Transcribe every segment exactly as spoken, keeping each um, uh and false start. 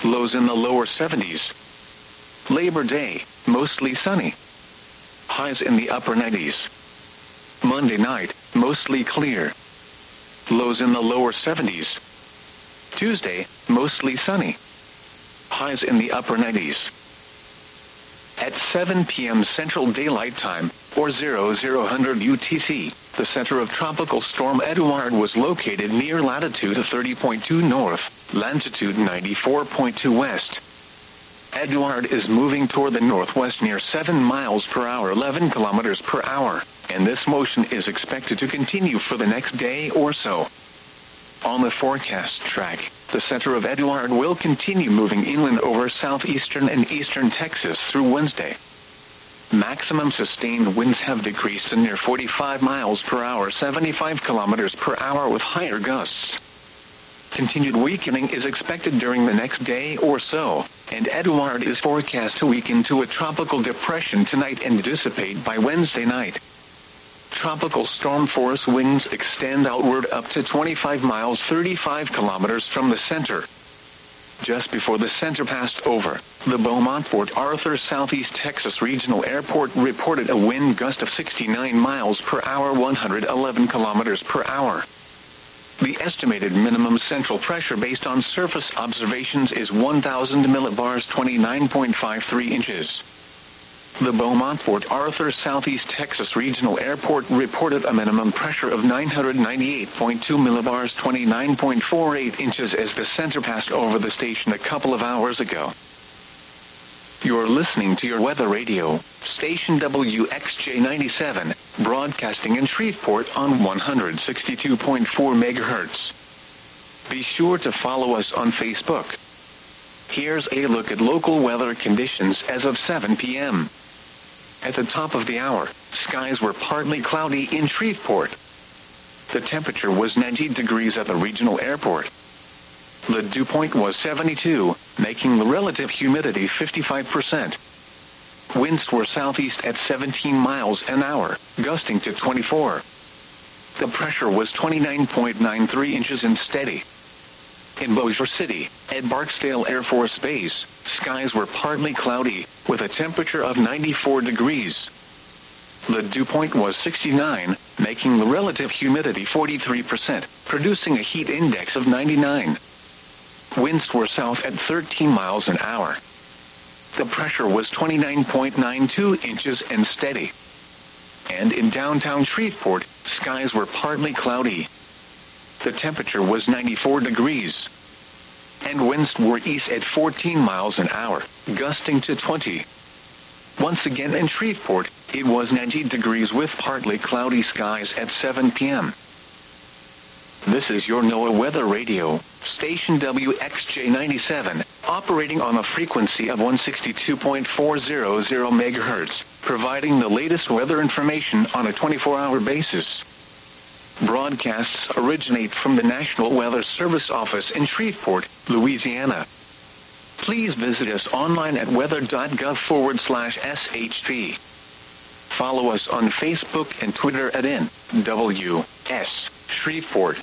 lows in the lower seventies. Labor Day, mostly sunny. Highs in the upper nineties. Monday night, mostly clear. Lows in the lower seventies. Tuesday, mostly sunny. Highs in the upper nineties. At seven p m Central Daylight Time, or zero zero hundred U T C, the center of Tropical Storm Eduard was located near latitude thirty point two north, longitude ninety-four point two west. Eduard is moving toward the northwest near seven miles per hour, eleven kilometers per hour, and this motion is expected to continue for the next day or so. On the forecast track, the center of Eduard will continue moving inland over southeastern and eastern Texas through Wednesday. Maximum sustained winds have decreased to near forty-five miles per hour, seventy-five kilometers per hour with higher gusts. Continued weakening is expected during the next day or so, and Eduard is forecast to weaken to a tropical depression tonight and dissipate by Wednesday night. Tropical storm force winds extend outward up to twenty-five miles, thirty-five kilometers from the center. Just before the center passed over, the Beaumont-Port Arthur Southeast Texas Regional Airport reported a wind gust of sixty-nine miles per hour, one hundred eleven kilometers per hour. The estimated minimum central pressure based on surface observations is one thousand millibars, twenty-nine point five three inches. The Beaumont-Port Arthur Southeast Texas Regional Airport reported a minimum pressure of nine hundred ninety-eight point two millibars, twenty-nine point four eight inches as the center passed over the station a couple of hours ago. You're listening to your weather radio, station W X J ninety-seven, broadcasting in Shreveport on one hundred sixty-two point four megahertz. Be sure to follow us on Facebook. Here's a look at local weather conditions as of seven p m At the top of the hour, skies were partly cloudy in Shreveport. The temperature was ninety degrees at the regional airport. The dew point was seventy-two, making the relative humidity fifty-five percent. Winds were southeast at seventeen miles an hour, gusting to twenty-four. The pressure was twenty-nine point nine three inches and steady. In Bossier City, at Barksdale Air Force Base, skies were partly cloudy, with a temperature of ninety-four degrees. The dew point was sixty-nine, making the relative humidity forty-three percent, producing a heat index of ninety-nine. Winds were south at thirteen miles an hour. The pressure was twenty-nine point nine two inches and steady. And in downtown Shreveport, skies were partly cloudy. The temperature was ninety-four degrees. And winds were east at fourteen miles an hour, gusting to twenty. Once again in Shreveport, it was ninety degrees with partly cloudy skies at seven p m This is your NOAA Weather Radio, station W X J ninety-seven, operating on a frequency of one hundred sixty-two point four hundred megahertz, providing the latest weather information on a twenty-four hour basis. Broadcasts originate from the National Weather Service office in Shreveport, Louisiana. Please visit us online at weather.gov forward slash SHP. Follow us on Facebook and Twitter at N W S Shreveport.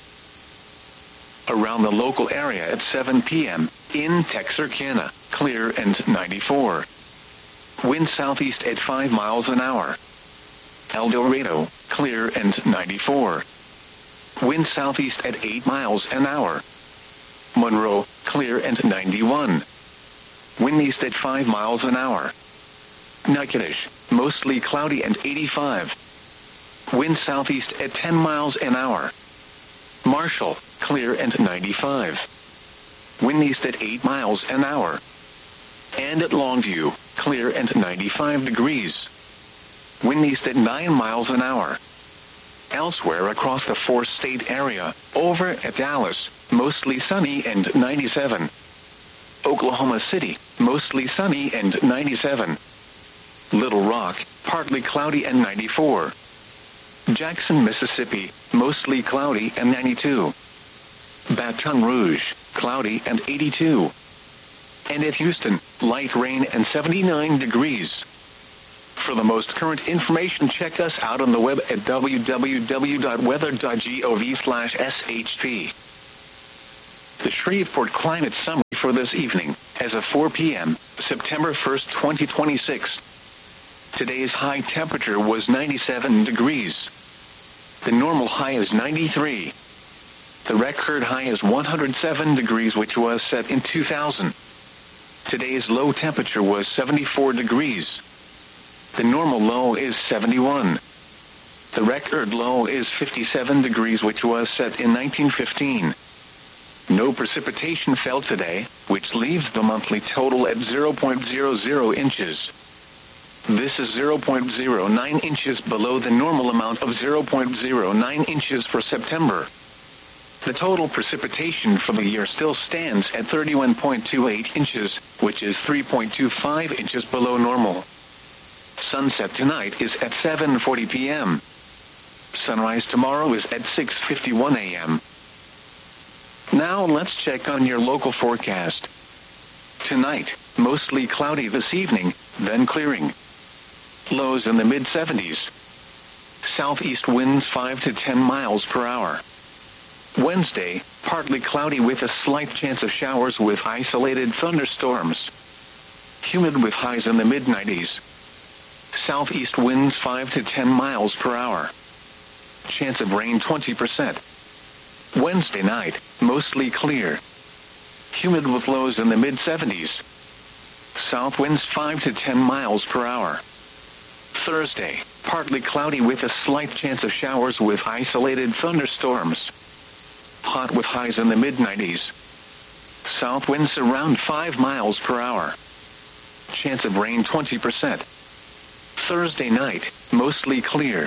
Around the local area at seven p m, in Texarkana, clear and ninety-four. Wind southeast at five miles an hour. El Dorado, clear and ninety-four. Wind southeast at eight miles an hour. Monroe, clear and ninety-one. Wind east at five miles an hour. Natchitoches, mostly cloudy and eighty-five. Wind southeast at ten miles an hour. Marshall, clear and ninety-five. Wind east at eight miles an hour. And at Longview, clear and ninety-five degrees. Wind east at nine miles an hour. Elsewhere across the four-state area, over at Dallas, mostly sunny and ninety-seven. Oklahoma City, mostly sunny and ninety-seven. Little Rock, partly cloudy and ninety-four. Jackson, Mississippi, mostly cloudy and ninety-two. Baton Rouge, cloudy and eighty-two. And at Houston, light rain and seventy-nine degrees. For the most current information, check us out on the web at w w w dot weather dot gov slash S H P. The Shreveport Climate Summary for this evening. as of four p m, September first, twenty twenty-six. Today's high temperature was ninety-seven degrees. The normal high is ninety-three. The record high is one hundred seven degrees, which was set in two thousand. Today's low temperature was seventy-four degrees. The normal low is seventy-one. The record low is fifty-seven degrees, which was set in nineteen fifteen. No precipitation fell today, which leaves the monthly total at zero point zero zero inches. This is zero point zero nine inches below the normal amount of zero point zero nine inches for September. The total precipitation for the year still stands at thirty-one point two eight inches, which is three point two five inches below normal. Sunset tonight is at seven forty p m Sunrise tomorrow is at six fifty-one a m Now let's check on your local forecast. Tonight, mostly cloudy this evening, then clearing. Lows in the mid seventies. Southeast winds five to ten miles per hour. Wednesday, partly cloudy with a slight chance of showers with isolated thunderstorms. Humid with highs in the mid nineties. Southeast winds five to ten miles per hour. Chance of rain twenty percent. Wednesday night, mostly clear. Humid with lows in the mid seventies. South winds five to ten miles per hour. Thursday, partly cloudy with a slight chance of showers with isolated thunderstorms. Hot with highs in the mid nineties. South winds around five miles per hour. Chance of rain twenty percent. Thursday night, mostly clear.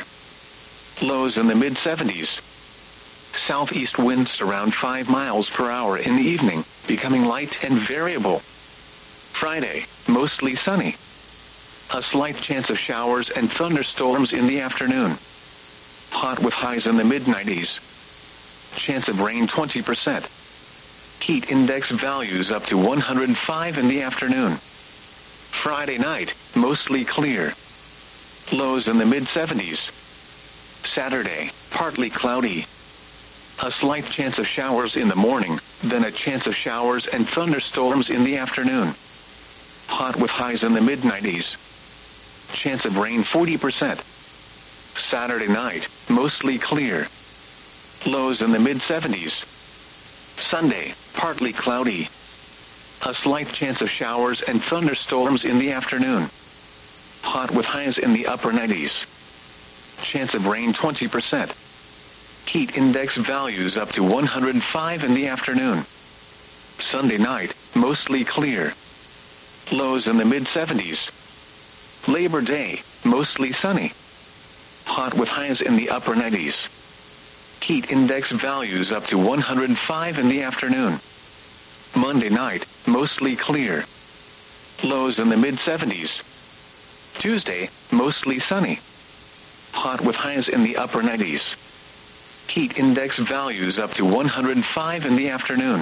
Lows in the mid seventies. Southeast winds around five miles per hour in the evening, becoming light and variable. Friday, mostly sunny. A slight chance of showers and thunderstorms in the afternoon. Hot with highs in the mid nineties. Chance of rain twenty percent. Heat index values up to one hundred five in the afternoon. Friday night, mostly clear. Lows in the mid seventies. Saturday, partly cloudy. A slight chance of showers in the morning, then a chance of showers and thunderstorms in the afternoon. Hot with highs in the mid nineties. Chance of rain forty percent. Saturday night, mostly clear. Lows in the mid seventies. Sunday, partly cloudy. A slight chance of showers and thunderstorms in the afternoon. Hot with highs in the upper nineties. Chance of rain twenty percent. Heat index values up to one hundred five in the afternoon. Sunday night, mostly clear. Lows in the mid seventies. Labor Day, mostly sunny. Hot with highs in the upper nineties. Heat index values up to one hundred five in the afternoon. Monday night, mostly clear. Lows in the mid seventies. Tuesday, mostly sunny. Hot with highs in the upper nineties. Heat index values up to one hundred five in the afternoon.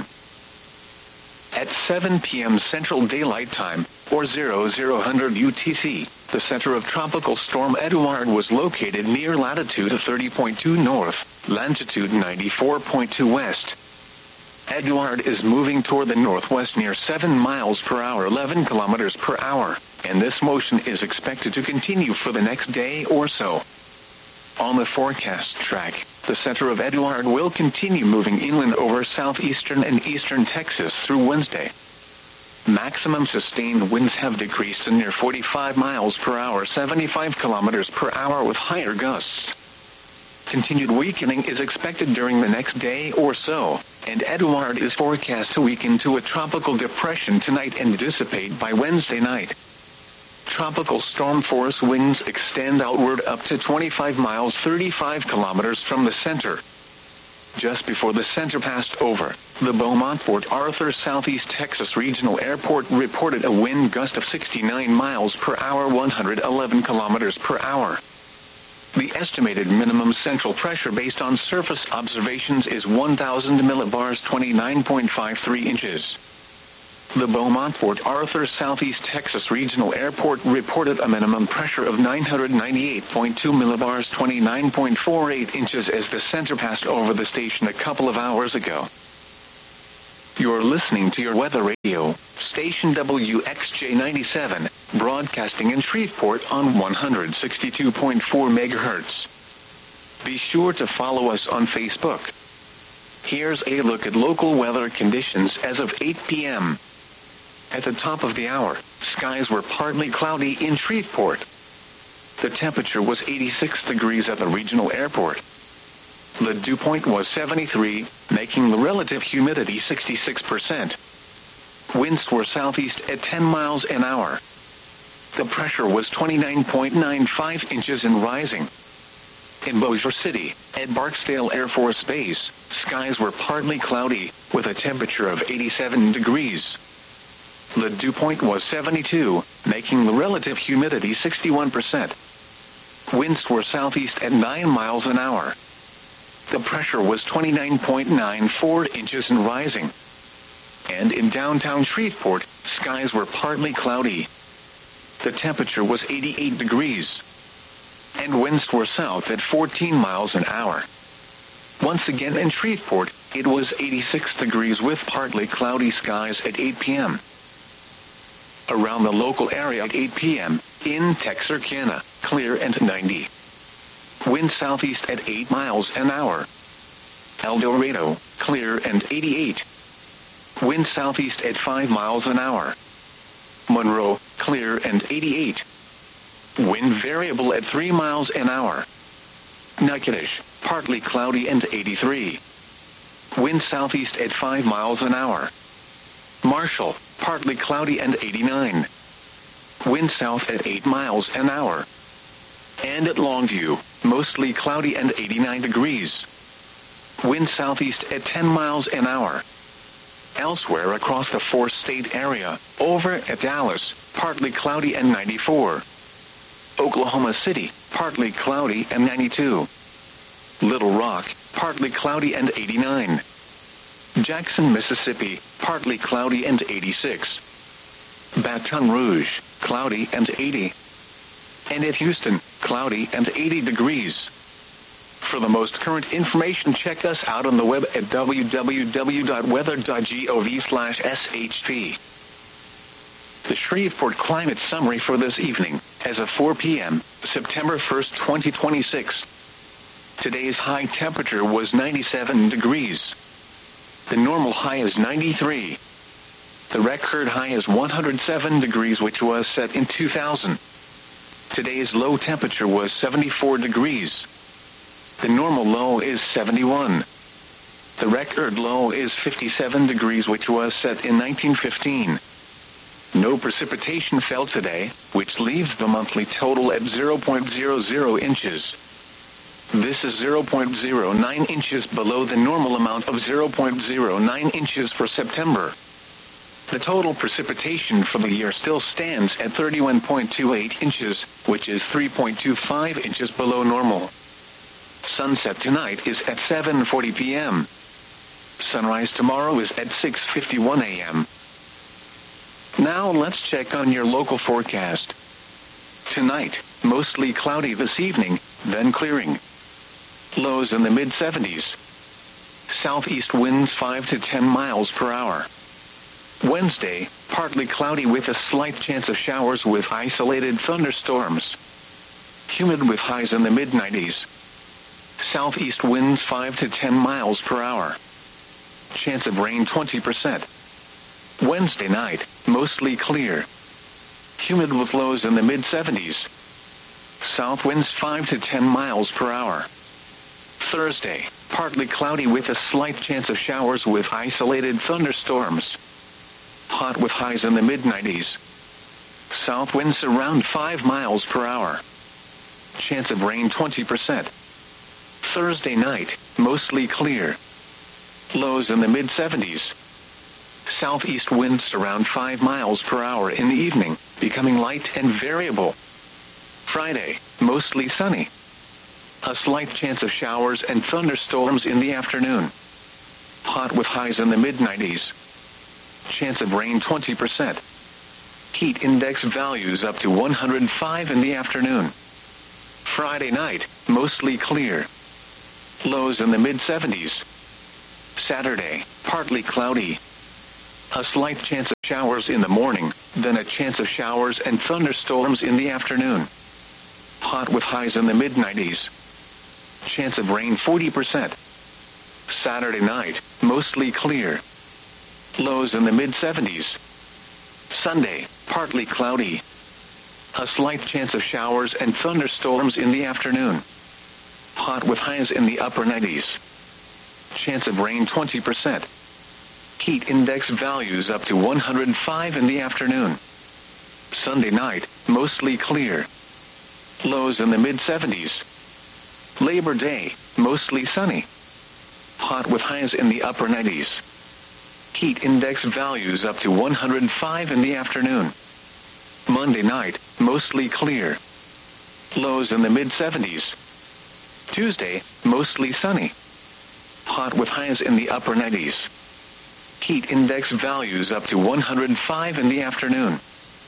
At seven p m Central Daylight Time, or zero zero hundred U T C, the center of Tropical Storm Eduard was located near latitude thirty point two north, longitude ninety-four point two west. Eduard is moving toward the northwest near seven miles per hour, eleven kilometers per hour, and this motion is expected to continue for the next day or so. On the forecast track, the center of Eduard will continue moving inland over southeastern and eastern Texas through Wednesday. Maximum sustained winds have decreased to near forty-five miles per hour, seventy-five kilometers per hour with higher gusts. Continued weakening is expected during the next day or so, and Eduard is forecast to weaken to a tropical depression tonight and dissipate by Wednesday night. Tropical storm force winds extend outward up to twenty-five miles, thirty-five kilometers from the center. Just before the center passed over, the Beaumont-Port Arthur Southeast Texas Regional Airport reported a wind gust of sixty-nine miles per hour, one hundred eleven kilometers per hour. The estimated minimum central pressure based on surface observations is one thousand millibars, twenty-nine point five three inches. The Beaumont-Port Arthur Southeast Texas Regional Airport reported a minimum pressure of nine hundred ninety-eight point two millibars, twenty-nine point four eight inches as the center passed over the station a couple of hours ago. You're listening to your weather radio, station W X J ninety-seven, broadcasting in Shreveport on one hundred sixty-two point four megahertz. Be sure to follow us on Facebook. Here's a look at local weather conditions as of eight p.m. At the top of the hour, skies were partly cloudy in Shreveport. The temperature was eighty-six degrees at the regional airport. The dew point was seventy-three, making the relative humidity sixty-six percent. Winds were southeast at ten miles an hour. The pressure was twenty-nine point nine five inches and rising. In Bossier City, at Barksdale Air Force Base, skies were partly cloudy, with a temperature of eighty-seven degrees. The dew point was seventy-two, making the relative humidity sixty-one percent. Winds were southeast at nine miles an hour. The pressure was twenty-nine point nine four inches and rising. And in downtown Shreveport, skies were partly cloudy. The temperature was eighty-eight degrees. And winds were south at fourteen miles an hour. Once again in Shreveport, it was eighty-six degrees with partly cloudy skies at eight p.m. Around the local area at eight p.m., in Texarkana, clear and ninety. Wind southeast at eight miles an hour. El Dorado, clear and eighty-eight. Wind southeast at five miles an hour. Monroe, clear and eighty-eight. Wind variable at three miles an hour. Natchitoches, partly cloudy and eighty-three. Wind southeast at five miles an hour. Marshall, partly cloudy and eighty-nine. Wind south at eight miles an hour. And at Longview, mostly cloudy and eighty-nine degrees. Wind southeast at ten miles an hour. Elsewhere across the four-state area, over at Dallas, partly cloudy and ninety-four. Oklahoma City, partly cloudy and ninety-two. Little Rock, partly cloudy and eighty-nine. Jackson, Mississippi, partly cloudy and eighty-six. Baton Rouge, cloudy and eighty. And at Houston, cloudy and eighty degrees. For the most current information, check us out on the web at w w w dot weather dot gov slash s h p. The Shreveport Climate Summary for this evening, as of four p.m., September first, twenty twenty-six. Today's high temperature was ninety-seven degrees. The normal high is ninety-three. The record high is one hundred seven degrees, which was set in two thousand. Today's low temperature was seventy-four degrees. The normal low is seventy-one. The record low is fifty-seven degrees, which was set in nineteen fifteen. No precipitation fell today, which leaves the monthly total at zero point zero zero inches. This is zero point zero nine inches below the normal amount of zero point zero nine inches for September. The total precipitation for the year still stands at thirty-one point two eight inches, which is three point two five inches below normal. Sunset tonight is at seven forty p.m. Sunrise tomorrow is at six fifty-one a.m. Now let's check on your local forecast. Tonight, mostly cloudy this evening, then clearing. Lows in the mid seventies. Southeast winds five to ten miles per hour. Wednesday, partly cloudy with a slight chance of showers with isolated thunderstorms. Humid with highs in the mid nineties. Southeast winds five to ten miles per hour. Chance of rain twenty percent. Wednesday night, mostly clear. Humid with lows in the mid seventies. South winds five to ten miles per hour. Thursday, partly cloudy with a slight chance of showers with isolated thunderstorms. Hot with highs in the mid nineties. South winds around five miles per hour. Chance of rain twenty percent. Thursday night, mostly clear. Lows in the mid seventies. Southeast winds around five miles per hour in the evening, becoming light and variable. Friday, mostly sunny. A slight chance of showers and thunderstorms in the afternoon. Hot with highs in the mid nineties. Chance of rain twenty percent. Heat index values up to one hundred five in the afternoon. Friday night, mostly clear. Lows in the mid seventies. Saturday, partly cloudy. A slight chance of showers in the morning, then a chance of showers and thunderstorms in the afternoon. Hot with highs in the mid nineties. Chance of rain forty percent. Saturday night, mostly clear. Lows in the mid seventies. Sunday, partly cloudy. A slight chance of showers and thunderstorms in the afternoon. Hot with highs in the upper nineties. Chance of rain twenty percent. Heat index values up to one hundred five in the afternoon. Sunday night, mostly clear. Lows in the mid seventies. Labor Day, mostly sunny. Hot with highs in the upper nineties. Heat index values up to one hundred five in the afternoon. Monday night, mostly clear. Lows in the mid seventies. Tuesday, mostly sunny. Hot with highs in the upper nineties. Heat index values up to one hundred five in the afternoon.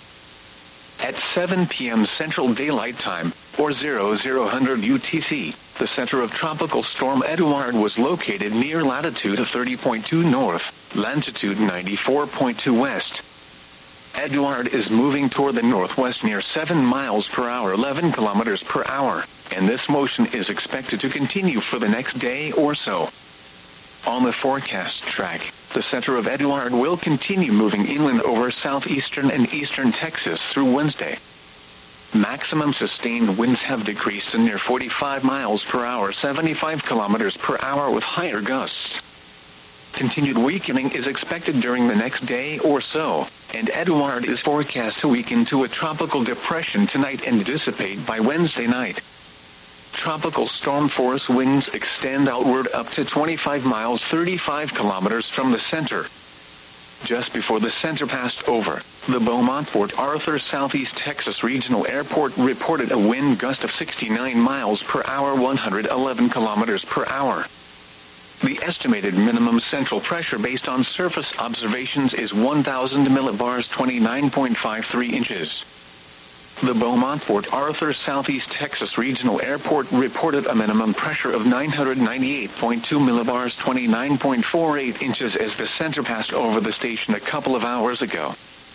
At seven p.m. Central Daylight Time, or zero zero hundred U T C, the center of Tropical Storm Eduard was located near latitude thirty point two north, longitude ninety-four point two west. Eduard is moving toward the northwest near seven miles per hour, eleven kilometers per hour, and this motion is expected to continue for the next day or so. On the forecast track, the center of Eduard will continue moving inland over southeastern and eastern Texas through Wednesday. Maximum sustained winds have decreased to near forty-five miles per hour, seventy-five kilometers per hour with higher gusts. Continued weakening is expected during the next day or so, and Eduard is forecast to weaken to a tropical depression tonight and dissipate by Wednesday night. Tropical storm force winds extend outward up to twenty-five miles, thirty-five kilometers from the center. Just before the center passed over, the Beaumont-Port Arthur Southeast Texas Regional Airport reported a wind gust of sixty-nine miles per hour, one hundred eleven kilometers per hour. The estimated minimum central pressure based on surface observations is one thousand millibars, twenty-nine point five three inches. The Beaumont-Port Arthur Southeast Texas Regional Airport reported a minimum pressure of nine hundred ninety-eight point two millibars, twenty-nine point four eight inches as the center passed over the station a couple of hours ago.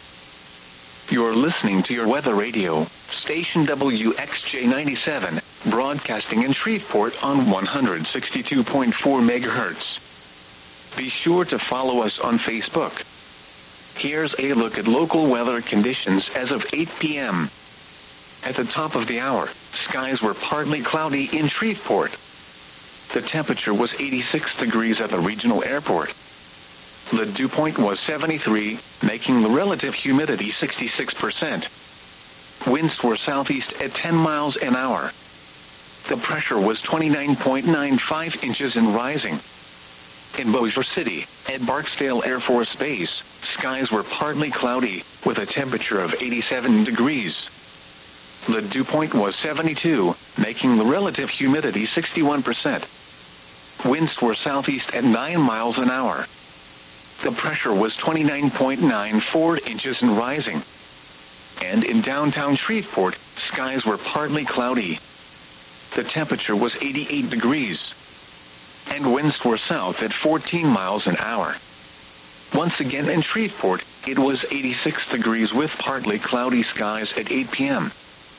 You're listening to your weather radio, station W X J ninety-seven, broadcasting in Shreveport on one hundred sixty-two point four megahertz. Be sure to follow us on Facebook. Here's a look at local weather conditions as of eight p.m. At the top of the hour, skies were partly cloudy in Shreveport. The temperature was eighty-six degrees at the regional airport. The dew point was seventy-three, making the relative humidity sixty-six percent. Winds were southeast at ten miles an hour. The pressure was twenty-nine point nine five inches and rising. In Bossier City, at Barksdale Air Force Base, skies were partly cloudy, with a temperature of eighty-seven degrees. The dew point was seventy-two, making the relative humidity sixty-one percent. Winds were southeast at nine miles an hour. The pressure was twenty-nine point nine four inches and rising. And in downtown Shreveport, skies were partly cloudy. The temperature was eighty-eight degrees. And winds were south at fourteen miles an hour. Once again in Shreveport, it was eighty-six degrees with partly cloudy skies at eight p.m.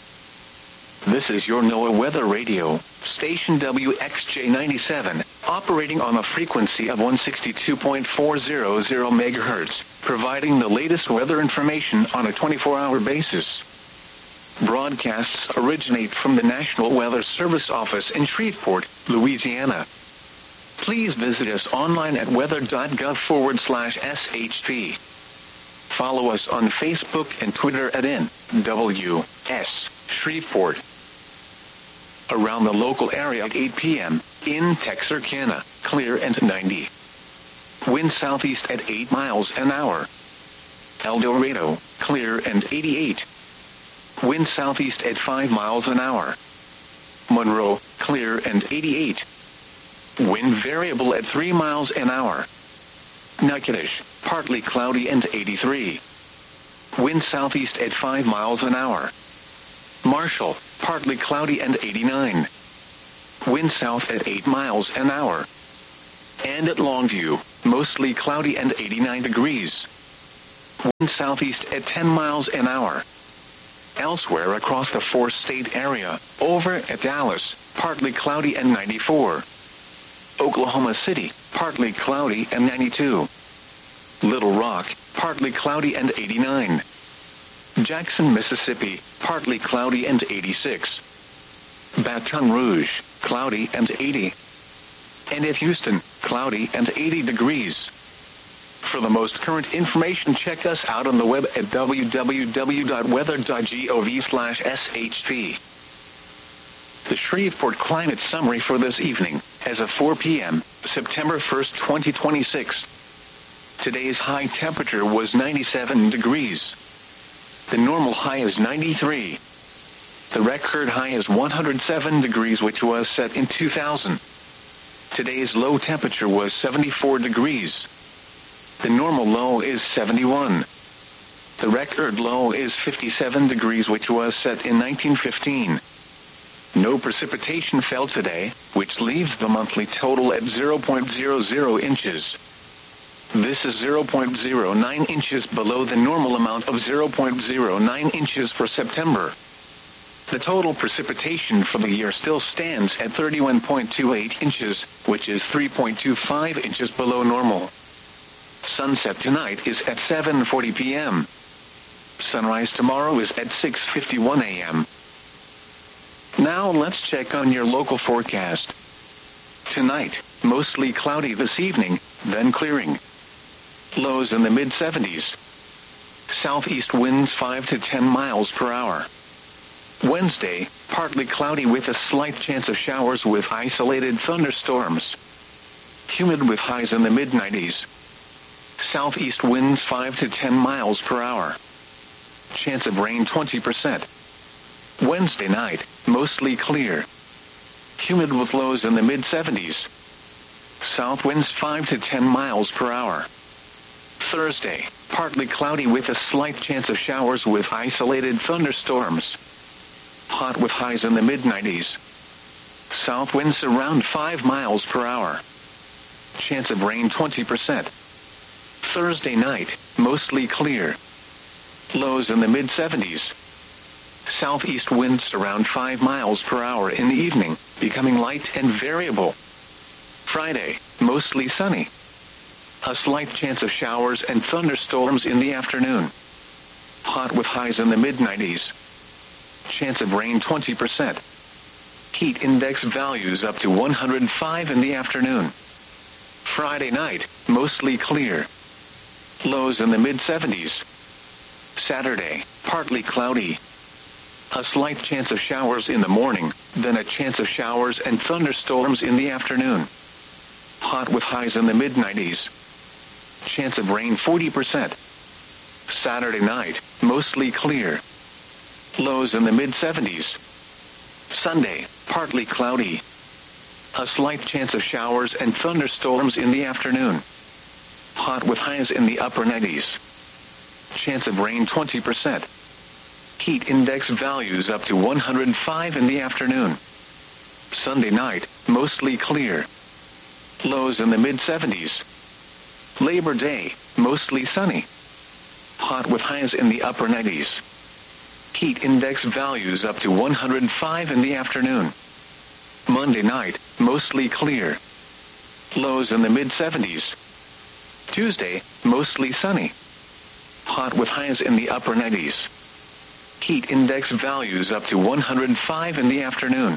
This is your NOAA Weather Radio, station W X J ninety-seven, operating on a frequency of one hundred sixty-two point four hundred megahertz, providing the latest weather information on a twenty-four hour basis. Broadcasts originate from the National Weather Service office in Shreveport, Louisiana. Please visit us online at weather.gov forward slash SHP. Follow us on Facebook and Twitter at N W S Shreveport. Around the local area at eight p.m., in Texarkana, clear and ninety. Wind southeast at eight miles an hour. El Dorado, clear and eighty-eight. Wind southeast at five miles an hour. Monroe, clear and eighty-eight. Wind variable at three miles an hour. Natchitoches, partly cloudy and eighty-three. Wind southeast at five miles an hour. Marshall, partly cloudy and eighty-nine. Wind south at eight miles an hour. And at Longview, mostly cloudy and eighty-nine degrees. wind southeast at ten miles an hour. Elsewhere across the four-state area, over at Dallas, partly cloudy and ninety-four. Oklahoma City, partly cloudy and ninety-two. Little Rock, partly cloudy and eighty-nine. Jackson, Mississippi, partly cloudy and eighty-six. Baton Rouge, cloudy and eighty. And at Houston, cloudy and eighty degrees. For the most current information, check us out on the web at w w w dot weather dot gov slash s h p. The Shreveport Climate Summary for this evening, as of four p m, September first, twenty twenty-six. Today's high temperature was ninety-seven degrees. The normal high is ninety-three. The record high is one hundred seven degrees, which was set in two thousand. Today's low temperature was seventy-four degrees. The normal low is seventy-one. The record low is fifty-seven degrees, which was set in nineteen fifteen. No precipitation fell today, which leaves the monthly total at zero point zero zero inches. This is zero point zero nine inches below the normal amount of zero point zero nine inches for September. The total precipitation for the year still stands at thirty-one point two eight inches, which is three point two five inches below normal. Sunset tonight is at seven forty p m Sunrise tomorrow is at six fifty-one a m Now let's check on your local forecast. Tonight, mostly cloudy this evening, then clearing. Lows in the mid seventies. Southeast winds five to ten miles per hour. Wednesday, partly cloudy with a slight chance of showers with isolated thunderstorms. Humid with highs in the mid nineties. Southeast winds five to ten miles per hour. Chance of rain twenty percent. Wednesday night, mostly clear. Humid with lows in the mid seventies. South winds five to ten miles per hour. Thursday, partly cloudy with a slight chance of showers with isolated thunderstorms. Hot with highs in the mid nineties. South winds around five miles per hour. Chance of rain twenty percent. Thursday night, mostly clear. Lows in the mid seventies. Southeast winds around five miles per hour in the evening, becoming light and variable. Friday, mostly sunny. A slight chance of showers and thunderstorms in the afternoon. Hot with highs in the mid nineties. Chance of rain twenty percent. Heat index values up to one hundred five in the afternoon. Friday night, mostly clear. Lows in the mid seventies. Saturday, partly cloudy. A slight chance of showers in the morning, then a chance of showers and thunderstorms in the afternoon. Hot with highs in the mid nineties. Chance of rain forty percent. Saturday night, mostly clear. Lows in the mid seventies. Sunday, partly cloudy. A slight chance of showers and thunderstorms in the afternoon. Hot with highs in the upper nineties. Chance of rain twenty percent. Heat index values up to one hundred five in the afternoon. Sunday night, mostly clear. Lows in the mid seventies. Labor Day, mostly sunny. Hot with highs in the upper nineties. Heat index values up to one hundred five in the afternoon. Monday night, mostly clear. Lows in the mid seventies. Tuesday, mostly sunny. Hot with highs in the upper nineties. Heat index values up to one hundred five in the afternoon.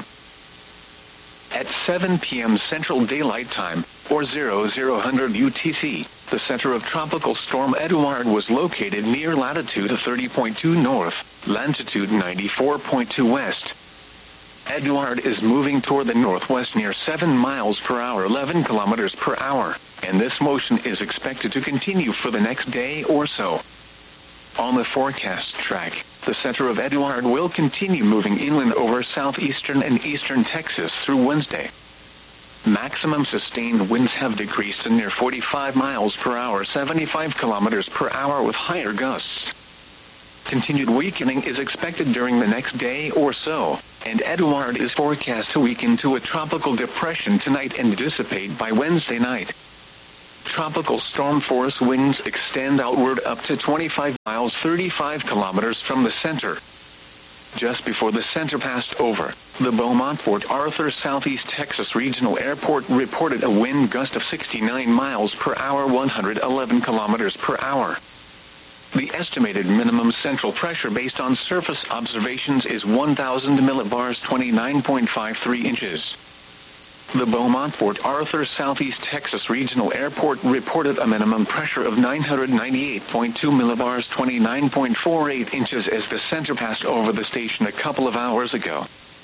At seven p m Central Daylight Time, or zero zero hundred U T C, the center of Tropical Storm Eduard was located near latitude thirty point two north, longitude ninety-four point two west. Eduard is moving toward the northwest near seven miles per hour, eleven kilometers per hour, and this motion is expected to continue for the next day or so. On the forecast track, the center of Eduard will continue moving inland over southeastern and eastern Texas through Wednesday. Maximum sustained winds have decreased to near forty-five miles per hour, seventy-five kilometers per hour with higher gusts. Continued weakening is expected during the next day or so, and Eduard is forecast to weaken to a tropical depression tonight and dissipate by Wednesday night. tropical storm force winds extend outward up to twenty-five miles thirty-five kilometers from the center. Just before the center passed over, the Beaumont-Port Arthur Southeast Texas Regional Airport reported a wind gust of sixty-nine miles per hour, one hundred eleven kilometers per hour. The estimated minimum central pressure based on surface observations is one thousand millibars, twenty-nine point five three inches. The Beaumont-Port Arthur Southeast Texas Regional Airport reported a minimum pressure of nine hundred ninety-eight point two millibars, twenty-nine point four eight inches as the center passed over the station a couple of hours ago.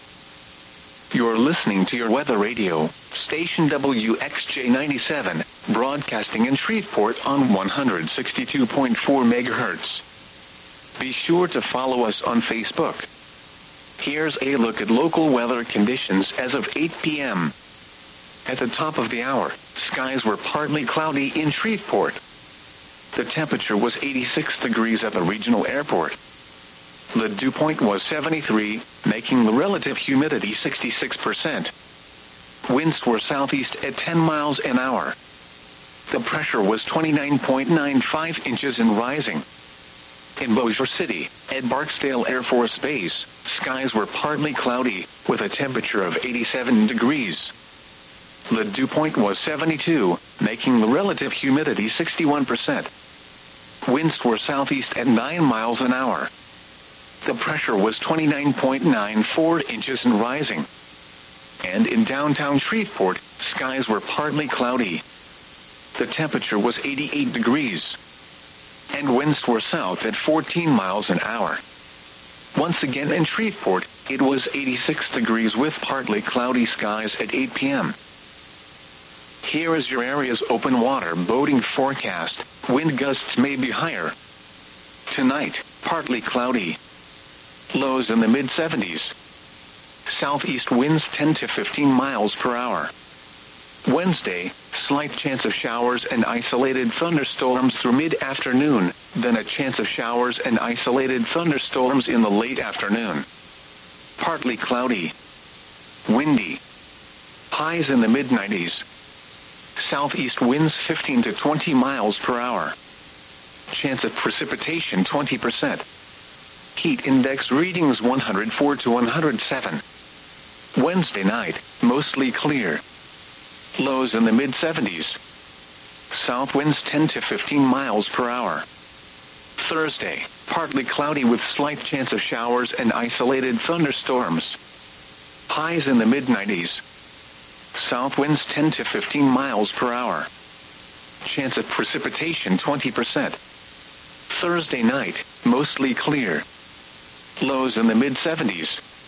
You're listening to your weather radio, station W X J ninety-seven, broadcasting in Shreveport on one hundred sixty-two point four megahertz. Be sure to follow us on Facebook. Here's a look at local weather conditions as of eight p.m. At the top of the hour, skies were partly cloudy in Shreveport. The temperature was eighty-six degrees at the regional airport. The dew point was seventy-three, making the relative humidity sixty-six percent. Winds were southeast at ten miles an hour. The pressure was twenty-nine point nine five inches and rising. In Bossier City, at Barksdale Air Force Base, skies were partly cloudy, with a temperature of eighty-seven degrees. The dew point was seventy-two, making the relative humidity sixty-one percent. Winds were southeast at nine miles an hour. The pressure was twenty-nine point nine four inches and rising. And in downtown Shreveport, skies were partly cloudy. The temperature was eighty-eight degrees. And winds were south at fourteen miles an hour. Once again in Shreveport, it was eighty-six degrees with partly cloudy skies at eight p.m. Here is your area's open water boating forecast. Wind gusts may be higher. Tonight, partly cloudy. Lows in the mid seventies. Southeast winds ten to fifteen miles per hour. Wednesday, slight chance of showers and isolated thunderstorms through mid-afternoon, then a chance of showers and isolated thunderstorms in the late afternoon. Partly cloudy. Windy. Highs in the mid nineties. Southeast winds fifteen to twenty miles per hour. Chance of precipitation twenty percent. Heat index readings one hundred four to one hundred seven. Wednesday night, mostly clear. Lows in the mid seventies. South winds ten to fifteen miles per hour. Thursday, partly cloudy with slight chance of showers and isolated thunderstorms. Highs in the mid nineties. South winds ten to fifteen miles per hour. Chance of precipitation twenty percent. Thursday night, mostly clear. Lows in the mid seventies.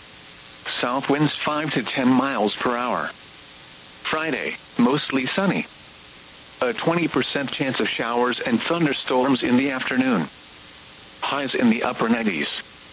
South winds five to ten miles per hour. Friday, mostly sunny. A twenty percent chance of showers and thunderstorms in the afternoon. Highs in the upper nineties.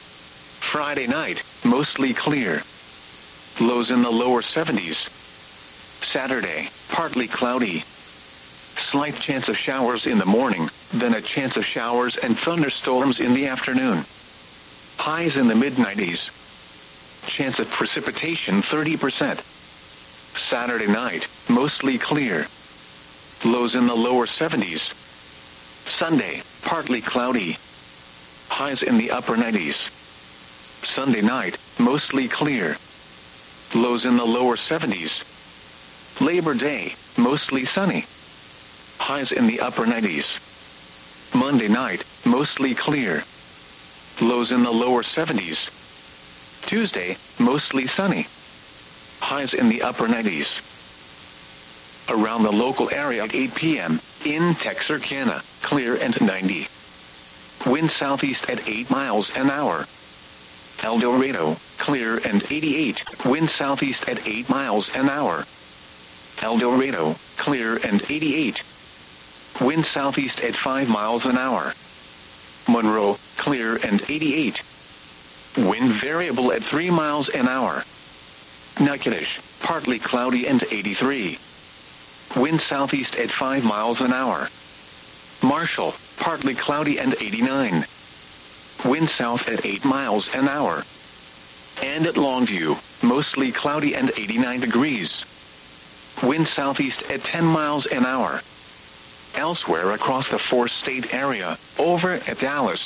Friday night, mostly clear. Lows in the lower seventies. Saturday, partly cloudy. Slight chance of showers in the morning, then a chance of showers and thunderstorms in the afternoon. Highs in the mid nineties. Chance of precipitation thirty percent. Saturday night, mostly clear. Lows in the lower seventies. Sunday, partly cloudy. Highs in the upper nineties. Sunday night, mostly clear. Lows in the lower seventies. Labor Day, mostly sunny. Highs in the upper nineties. Monday night, mostly clear. Lows in the lower seventies. Tuesday, mostly sunny. Highs in the upper nineties. Around the local area at eight p.m., in Texarkana, clear and ninety. Wind southeast at eight miles an hour. El Dorado, clear and eighty-eight. Wind southeast at eight miles an hour. El Dorado, clear and eighty-eight. Wind southeast at five miles an hour. Monroe, clear and eighty-eight. Wind variable at three miles an hour. Natchitoches, partly cloudy and eighty-three. Wind southeast at five miles an hour. Marshall, partly cloudy and eighty-nine. Wind south at eight miles an hour. And at Longview, mostly cloudy and eighty-nine degrees. Wind southeast at ten miles an hour. Elsewhere across the four-state area, over at Dallas,